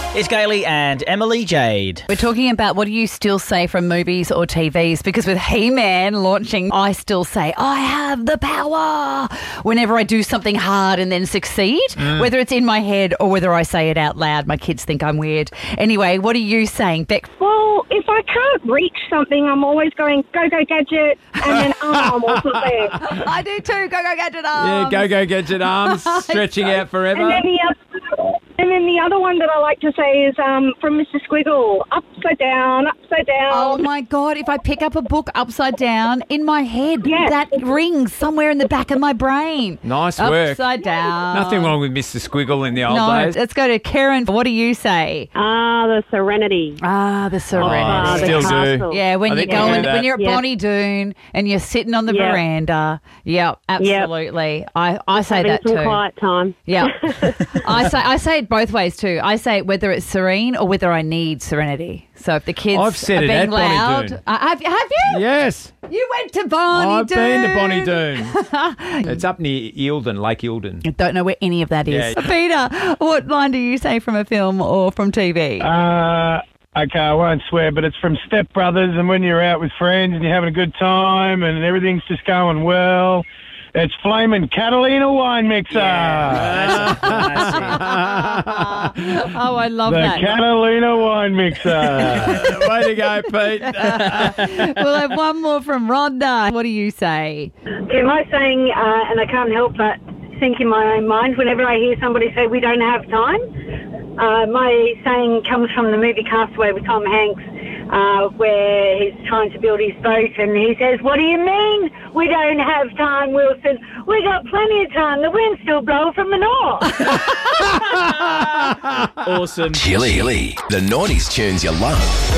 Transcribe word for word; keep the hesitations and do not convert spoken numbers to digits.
It's Gailey and Emily Jade. We're talking about what do you still say from movies or T Vs, because with He-Man launching, I still say, I have the power whenever I do something hard and then succeed, mm. whether it's in my head or whether I say it out loud. My kids think I'm weird. Anyway, what are you saying, Beck? Well, if I can't reach something, I'm always going, go, go, gadget, and then arm also there. I do too, go, go, gadget arms. Yeah, go, go, gadget arms, stretching out forever. And then the other, and then the other one that I like to say is um, from Mister Squiggle, upside down, upside down. Oh, my God. If I pick up a book upside down in my head, yeah. that rings somewhere in the back of my brain. Nice work. Upside down. Nothing wrong with Mister Squiggle in the old no, days. Let's go to Karen. What do you say? Ah, the Serenity. Ah, the Serenity. Oh, still the do. castle. Yeah, when you go and when you're at Yep. Bonnie Doon and you're sitting on the Yep. veranda. Yeah, absolutely. Yep. I, I say Having that some too. quiet time. Yeah. I say I say it both ways too. I say it whether it's serene or whether I need serenity. So if the kids I've said are it being at Bonnie loud, Doon. uh, have, have you? Yes. You went to Bonnie I've Doon. been to Bonnie Doon. It's up near Eildon, Lake Eildon. I don't know where any of that is. Yeah. Peter, what line do you say from a film or from T V? Uh, okay, I won't swear, but it's from Step Brothers, and when you're out with friends and you're having a good time and everything's just going well, it's Flamin' Catalina Wine Mixer. Yeah, that's a classic. Oh, I love the that. Catalina Wine Mixer. Way to go, Pete. We'll have one more from Rhonda. What do you say? Okay, my saying, uh, and I can't help but think in my own mind, whenever I hear somebody say we don't have time, uh, my saying comes from the movie Castaway with Tom Hanks, uh, where he's trying to build his boat and he says, what do you mean we don't have time, Wilson? We got plenty of time. The wind's still blowing from the north. Awesome. Chili. The nineties tunes you love.